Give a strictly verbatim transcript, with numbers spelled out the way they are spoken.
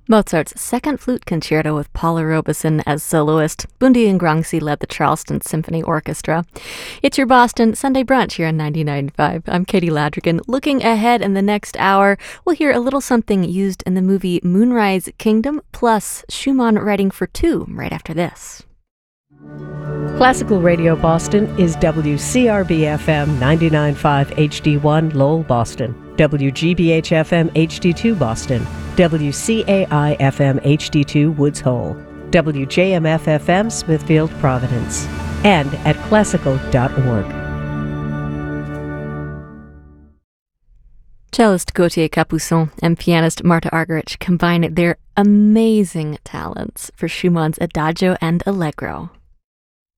Mozart's Second Flute Concerto with Paula Robeson as soloist. Bundy Ngransi led the Charleston Symphony Orchestra. It's your Boston Sunday Brunch here on ninety-nine point five. I'm Katie Ladrigan. Looking ahead in the next hour, we'll hear a little something used in the movie Moonrise Kingdom, plus Schumann writing for two right after this. Classical Radio Boston is W C R B F M ninety-nine point five H D one Lowell, Boston, W G B H F M H D two Boston, W C A I F M H D two Woods Hole, W J M F F M Smithfield, Providence, and at classical dot org. Cellist Gauthier Capuçon and pianist Marta Argerich combine their amazing talents for Schumann's Adagio and Allegro.